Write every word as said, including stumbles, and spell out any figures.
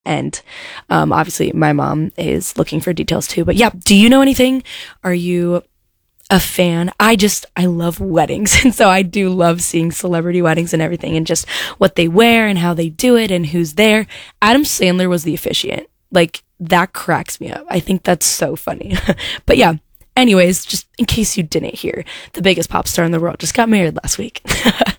And um, obviously my mom is looking for details too. But yeah, do you know anything? Are you a fan? I just, I love weddings. And so I do love seeing celebrity weddings and everything and just what they wear and how they do it and who's there. Adam Sandler was the officiant. Like, that cracks me up. I think that's so funny. But yeah, anyways, just in case you didn't hear, the biggest pop star in the world just got married last week.